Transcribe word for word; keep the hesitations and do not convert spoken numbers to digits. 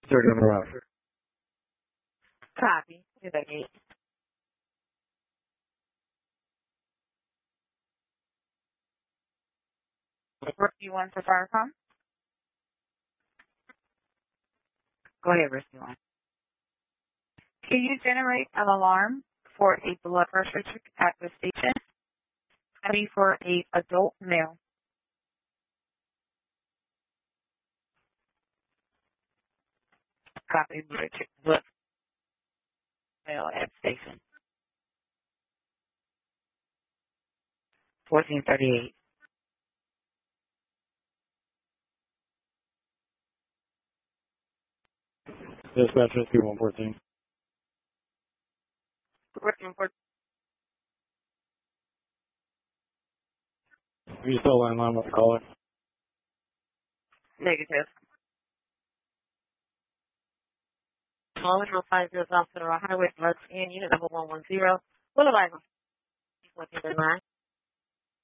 thirty on the roster. Copy. two thirty-eight. Rescue one for Firecom. Go ahead, Rescue one. Can you generate an alarm for a blood pressure check at the station? Copy for a adult male. Copy blood check blood male at station. fourteen thirty-eight. Dispatch Rescue one fourteen. Rescue for Are you still in line with the caller? negative. Calling from five zero South Federal Highway, Lux, and unit number one one zero. What am I going to line?